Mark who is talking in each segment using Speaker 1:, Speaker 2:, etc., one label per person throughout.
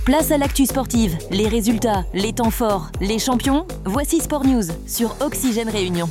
Speaker 1: Place à l'actu sportive, les résultats, les temps forts, les champions. Voici Sport News sur Oxygène Réunion.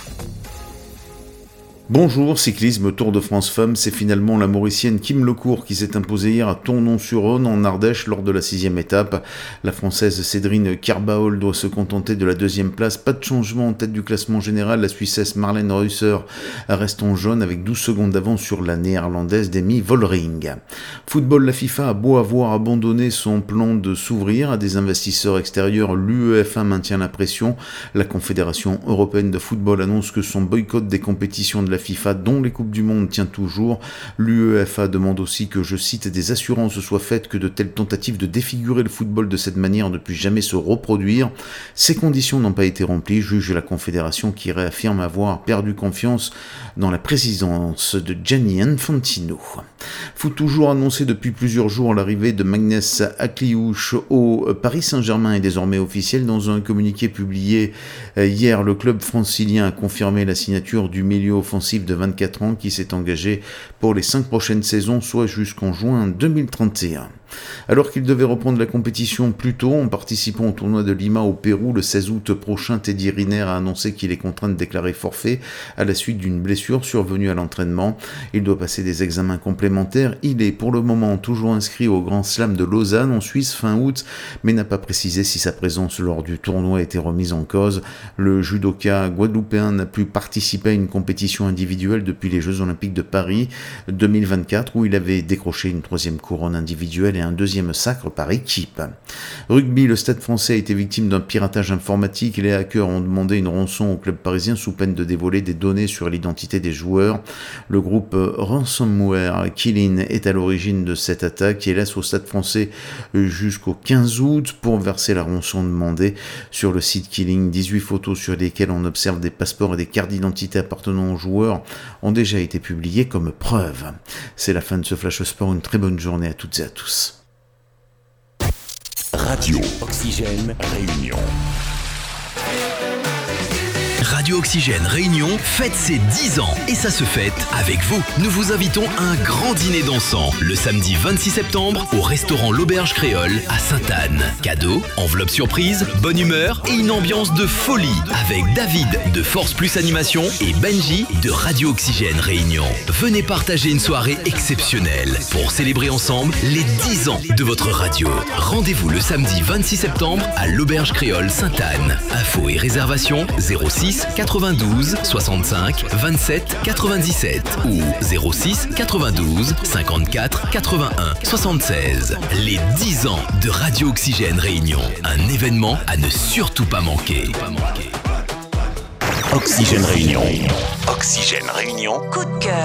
Speaker 2: Bonjour, cyclisme Tour de France Femmes, c'est finalement la Mauricienne Kim Lecourt qui s'est imposée hier à Tournon-sur-Rhône en Ardèche lors de la 6e étape. La Française Cédrine Kerbaol doit se contenter de la 2e place. Pas de changement en tête du classement général, la Suissesse Marlène Reusser reste en jaune avec 12 secondes d'avance sur la Néerlandaise Demi Vollering. Football, la FIFA a beau avoir abandonné son plan de s'ouvrir à des investisseurs extérieurs, l'UEFA maintient la pression. La Confédération européenne de football annonce que son boycott des compétitions de la FIFA, dont les Coupes du Monde, tient toujours. L'UEFA demande aussi que, je cite, des assurances soient faites que de telles tentatives de défigurer le football de cette manière ne puissent jamais se reproduire. Ces conditions n'ont pas été remplies, juge la Confédération qui réaffirme avoir perdu confiance dans la présidence de Gianni Infantino. Faut toujours annoncer depuis plusieurs jours l'arrivée de Magnès Akliouche au Paris Saint-Germain est désormais officiel. Dans un communiqué publié hier, le club francilien a confirmé la signature du milieu offensif de 24 ans qui s'est engagé pour les 5 prochaines saisons, soit jusqu'en juin 2031. Alors qu'il devait reprendre la compétition plus tôt en participant au tournoi de Lima au Pérou le 16 août prochain, Teddy Riner a annoncé qu'il est contraint de déclarer forfait à la suite d'une blessure survenue à l'entraînement. Il doit passer des examens complémentaires. Il est pour le moment toujours inscrit au Grand Slam de Lausanne en Suisse fin août, mais n'a pas précisé si sa présence lors du tournoi a été remise en cause. Le judoka guadeloupéen n'a plus participé à une compétition individuelle depuis les Jeux Olympiques de Paris 2024 où il avait décroché une 3e couronne individuelle et un 2e sacre par équipe. Rugby, le Stade français a été victime d'un piratage informatique et les hackers ont demandé une rançon au club parisien sous peine de dévoiler des données sur l'identité des joueurs. Le groupe Ransomware Killing est à l'origine de cette attaque et laisse au Stade français jusqu'au 15 août pour verser la rançon demandée. Sur le site Killing, 18 photos sur lesquelles on observe des passeports et des cartes d'identité appartenant aux joueurs ont déjà été publiées comme preuve. C'est la fin de ce Flash Sport, une très bonne journée à toutes et à tous.
Speaker 3: Radio Oxygène Réunion.
Speaker 4: Radio Oxygène Réunion fête ses 10 ans et ça se fête avec vous. Nous vous invitons à un grand dîner dansant le samedi 26 septembre au restaurant L'Auberge Créole à Sainte-Anne. Cadeaux, enveloppe surprise, bonne humeur et une ambiance de folie avec David de Force Plus Animation et Benji de Radio Oxygène Réunion. Venez partager une soirée exceptionnelle pour célébrer ensemble les 10 ans de votre radio. Rendez-vous le samedi 26 septembre à L'Auberge Créole Sainte-Anne. Infos et réservations 06 92 65 27 97 ou 06 92 54 81 76. Les 10 ans de Radio Oxygène Réunion. Un événement à ne surtout pas manquer.
Speaker 3: Oxygène Réunion. Oxygène Réunion.
Speaker 1: Coup de cœur.